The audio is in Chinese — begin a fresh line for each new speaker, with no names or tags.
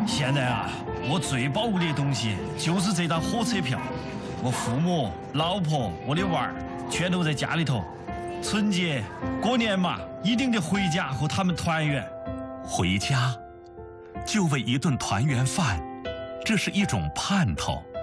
现在啊，我最宝贵的东西就是这张火车票。我父母、老婆、我的娃儿全都在家里头。春节、过年嘛，一定得回家和他们团圆。
回家，就为一顿团圆饭，这是一种盼头。